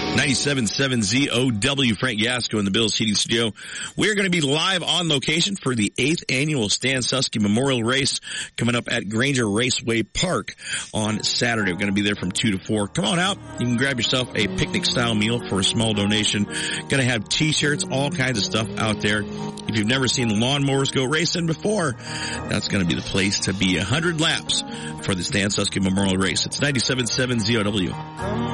97.7 ZOW, Frank Yasko in the Bills Heating Studio. We're going to be live on location for the 8th annual Stan Susky Memorial Race coming up at Granger Raceway Park on Saturday. We're going to be there from 2 to 4. Come on out. You can grab yourself a picnic-style meal for a small donation. Going to have T-shirts, all kinds of stuff out there. If you've never seen lawnmowers go racing before, that's going to be the place to be. 100 laps for the Stan Susky Memorial Race. It's 97.7 ZOW.